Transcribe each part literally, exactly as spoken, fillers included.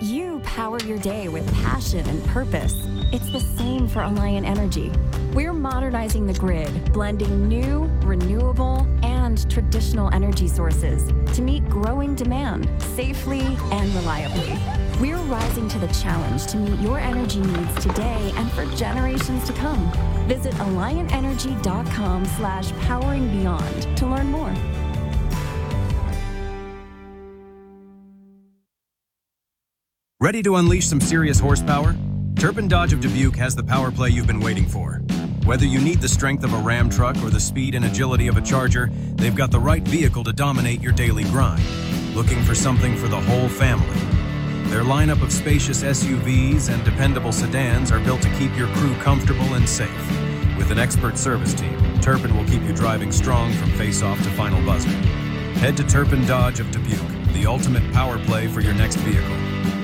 you power your day with passion and purpose, it's the same for Alliant Energy. We're modernizing the grid, blending new, renewable, and traditional energy sources to meet growing demand safely and reliably. We're rising to the challenge to meet your energy needs today and for generations to come. Visit alliant energy dot com slash powering beyond to learn more. Ready to unleash some serious horsepower? Turpin Dodge of Dubuque has the power play you've been waiting for. Whether you need the strength of a Ram truck or the speed and agility of a Charger, they've got the right vehicle to dominate your daily grind. Looking for something for the whole family? Their lineup of spacious S U Vs and dependable sedans are built to keep your crew comfortable and safe. With an expert service team, Turpin will keep you driving strong from face-off to final buzzer. Head to Turpin Dodge of Dubuque, the ultimate power play for your next vehicle.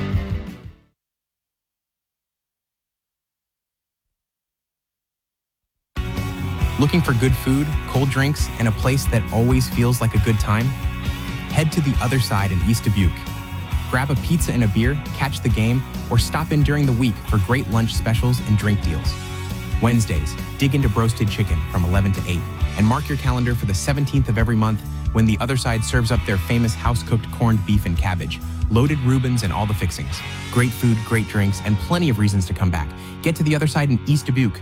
Looking for good food, cold drinks, and a place that always feels like a good time? Head to the Other Side in East Dubuque. Grab a pizza and a beer, catch the game, or stop in during the week for great lunch specials and drink deals. Wednesdays, dig into roasted chicken from eleven to eight, and mark your calendar for the seventeenth of every month when the Other Side serves up their famous house-cooked corned beef and cabbage, loaded Reubens, and all the fixings. Great food, great drinks, and plenty of reasons to come back. Get to the Other Side in East Dubuque.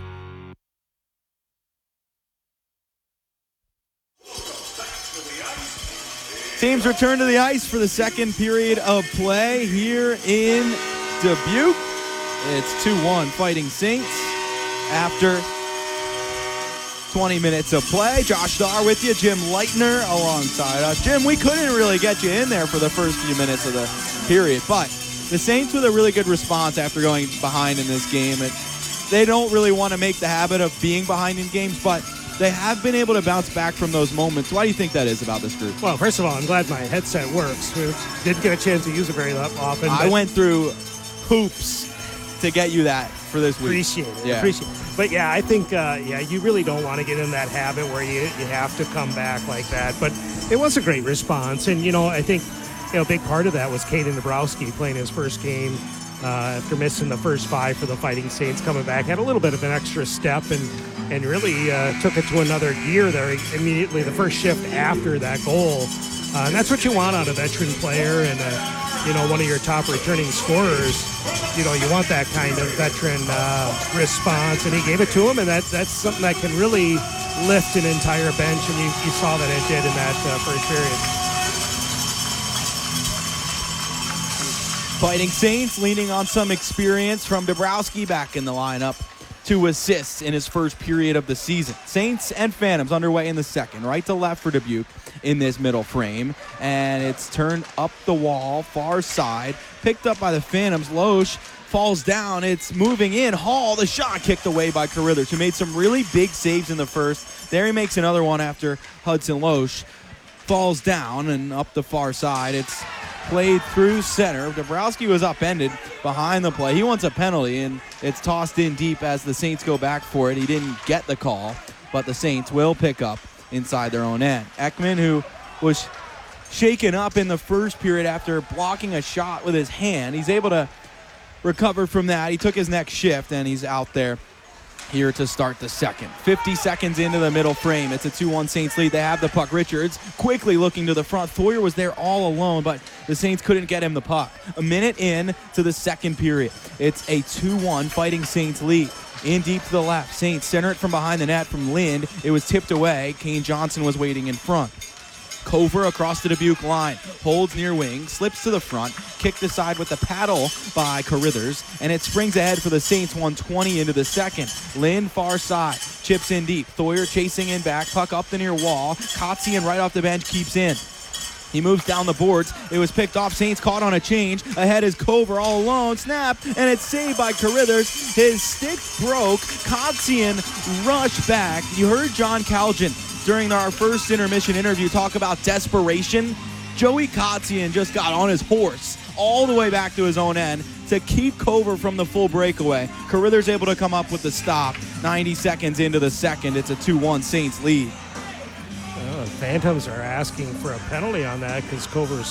Teams return to the ice for the second period of play here in Dubuque. It's two one Fighting Saints after twenty minutes of play. Josh Starr with you, Jim Leitner alongside us. Jim, we couldn't really get you in there for the first few minutes of the period, but the Saints with a really good response after going behind in this game. It, they don't really want to make the habit of being behind in games, but they have been able to bounce back from those moments. Why do you think that is about this group? Well, first of all, I'm glad my headset works. We didn't get a chance to use it very often. I went through hoops to get you that for this week. Appreciate it. Yeah. Appreciate it. But yeah, I think uh, yeah, you really don't want to get in that habit where you you have to come back like that. But it was a great response, and you know, I think you know a big part of that was Caden Dabrowski playing his first game uh, after missing the first five for the Fighting Saints, coming back, had a little bit of an extra step and. and really uh, took it to another gear there immediately the first shift after that goal. Uh, and that's what you want out of a veteran player and, uh, you know, one of your top returning scorers. You know, you want that kind of veteran uh, response, and he gave it to him, and that that's something that can really lift an entire bench, and you, you saw that it did in that uh, first period. Fighting Saints leaning on some experience from Dabrowski back in the lineup. Two assists in his first period of the season. Saints and Phantoms underway in the second. Right to left for Dubuque in this middle frame. And it's turned up the wall, far side. Picked up by the Phantoms. Loesch falls down. It's moving in. Hall, the shot kicked away by Carithers, who made some really big saves in the first. There he makes another one after Hudson Loesch falls down and up the far side. It's played through center. Dabrowski was upended behind the play. He wants a penalty, and it's tossed in deep as the Saints go back for it. He didn't get the call, but the Saints will pick up inside their own end. Ekman, who was shaken up in the first period after blocking a shot with his hand, he's able to recover from that. He took his next shift, and he's out there here to start the second. fifty seconds into the middle frame. It's a two one Saints lead. They have the puck. Richards quickly looking to the front. Thoyer was there all alone, but the Saints couldn't get him the puck. A minute in to the second period. It's a two one Fighting Saints lead. In deep to the left. Saints center it from behind the net from Lind. It was tipped away. Kane Johnson was waiting in front. Cover across the Dubuque line, holds near wing, slips to the front, kicked aside with the paddle by Carithers, and it springs ahead for the Saints, one twenty into the second. Lynn far side, chips in deep. Thoyer chasing in back, puck up the near wall. Kotzian right off the bench keeps in. He moves down the boards. It was picked off. Saints caught on a change. Ahead is Cover all alone. Snap, and it's saved by Carithers. His stick broke. Kotzian rushed back. You heard John Calgin during our first intermission interview talk about desperation. Joey Kotzian just got on his horse all the way back to his own end to keep Cover from the full breakaway. Carithers able to come up with the stop. ninety seconds into the second. It's a two one Saints lead. Oh, Phantoms are asking for a penalty on that because Cover's